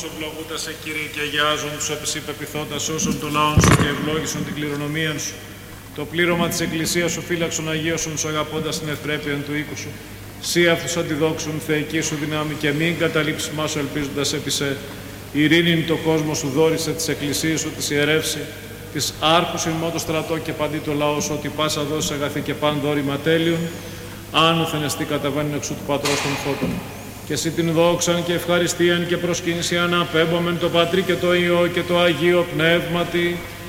ευλογούντα σε Κύριε και αγιάζουν τους επισυπεπιθώντας όσων των λαών σου και ευλόγησον την κληρονομία σου. Το πλήρωμα της Εκκλησίας σου φύλαξον αγίωσον σου αγαπώντας την ευπρέπεια του οίκου σου. Σύ αυτούς αντιδόξουν θεϊκή σου δυνάμει και μην καταλήψεις μας σου ελπίζοντας επί σε. Ειρήνην το κόσμο σου δόρισε της Εκκλησίας σου της ιερεύση. Της άρχους ημών το στρατό και παντί το λαό σου ότι πάσα δώσει αγαθή και παν δόρημα τέλειων. Άνωθεν εστί καταβαίνουν εξού του Πατρός των φώτων. Και εσύ την δόξαν και ευχαριστίαν και προσκύνησιαν απέμπομεν το Πατρί και το Υιό και το Αγίο Πνεύματι